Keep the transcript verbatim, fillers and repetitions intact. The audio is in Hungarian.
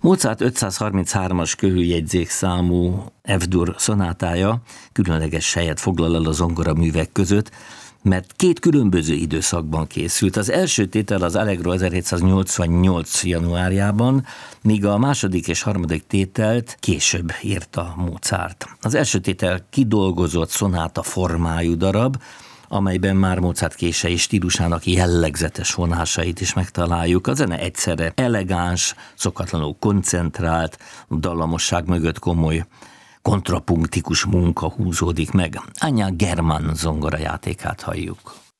Mozart ötszázharminchárom-as köhőjegyzékszámú F-dur szonátája különleges helyet foglal el a zongoraművek között, mert két különböző időszakban készült. Az első tétel az Allegro ezerhétszáznyolcvannyolc januárjában, míg a második és harmadik tételt később írta Mozart. Az első tétel kidolgozott szonáta formájú darab, amelyben már Mozart kései stílusának jellegzetes vonásait is megtaláljuk. A zene egyszerre elegáns, szokatlanul koncentrált, dallamosság mögött komoly, kontrapunktikus munka húzódik meg. Anya German zongorajátékát halljuk.